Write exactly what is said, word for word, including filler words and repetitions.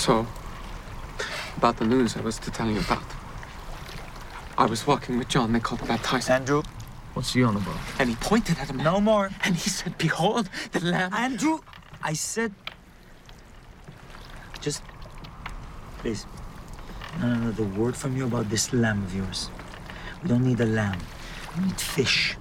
So, about the news I was to tell you about. I was walking with John, they called him baptized. Andrew, What's he on about? And he pointed at him. no more. And he said, behold, the lamb. Andrew, I said... Just... Please. Not another word from you about this lamb of yours. We don't need a lamb. We need fish.